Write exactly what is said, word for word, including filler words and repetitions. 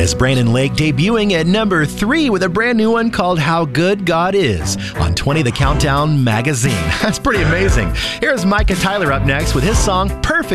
is Brandon Lake debuting at number three with a brand new one called How Good God Is on twenty The Countdown magazine. That's pretty amazing. Here's Micah Tyler up next with his song Perfect.